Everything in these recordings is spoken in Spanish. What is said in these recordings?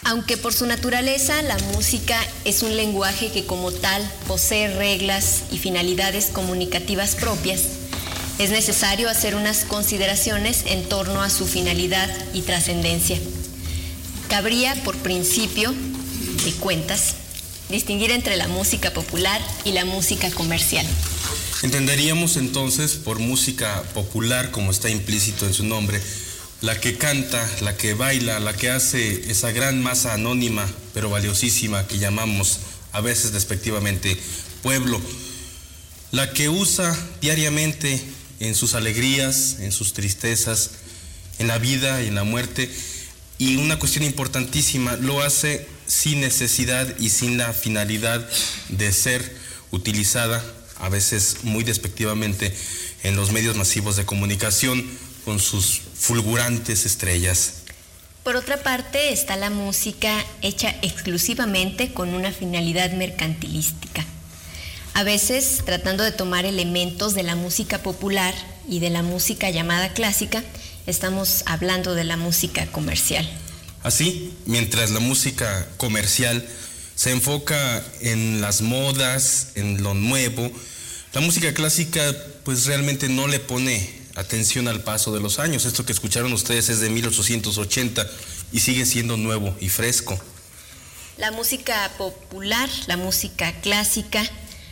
Aunque por su naturaleza la música es un lenguaje que como tal posee reglas y finalidades comunicativas propias, es necesario hacer unas consideraciones en torno a su finalidad y trascendencia. Cabría, por principio de cuentas, distinguir entre la música popular y la música comercial. Entenderíamos entonces por música popular, como está implícito en su nombre, la que canta, la que baila, la que hace esa gran masa anónima pero valiosísima que llamamos a veces despectivamente pueblo, la que usa diariamente en sus alegrías, en sus tristezas, en la vida y en la muerte, y una cuestión importantísima, lo hace sin necesidad y sin la finalidad de ser utilizada, a veces muy despectivamente, en los medios masivos de comunicación con sus fulgurantes estrellas. Por otra parte está la música hecha exclusivamente con una finalidad mercantilística. A veces, tratando de tomar elementos de la música popular y de la música llamada clásica, estamos hablando de la música comercial. Así, mientras la música comercial se enfoca en las modas, en lo nuevo, la música clásica pues realmente no le pone atención al paso de los años. Esto que escucharon ustedes es de 1880 y sigue siendo nuevo y fresco. La música popular, la música clásica,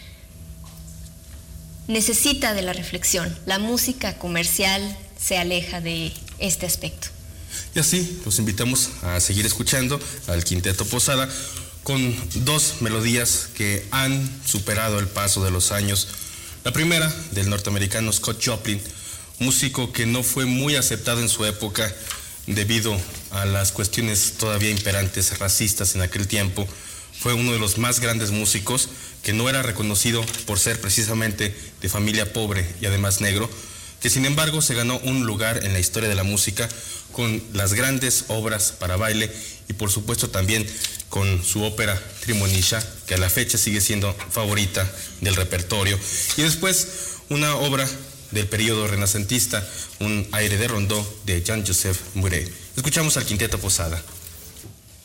necesita de la reflexión. La música comercial se aleja de este aspecto. Y así los invitamos a seguir escuchando al Quinteto Posada con dos melodías que han superado el paso de los años. La primera, del norteamericano Scott Joplin, músico que no fue muy aceptado en su época debido a las cuestiones todavía imperantes racistas en aquel tiempo. Fue uno de los más grandes músicos que no era reconocido por ser precisamente de familia pobre y además negro, que sin embargo se ganó un lugar en la historia de la música con las grandes obras para baile y por supuesto también con su ópera Trimonisha, que a la fecha sigue siendo favorita del repertorio. Y después una obra del periodo renacentista, un aire de rondó de Jean-Joseph Murray. Escuchamos al Quinteto Posada.